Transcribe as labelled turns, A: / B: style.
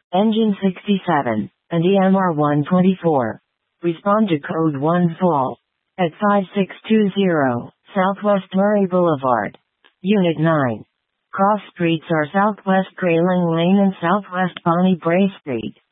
A: Engine 67, and EMR 124. Respond to code 1 full. At 5620, Southwest Murray Boulevard. Unit 9. Cross streets are Southwest Grayling Lane and Southwest Bonnie Bray Street.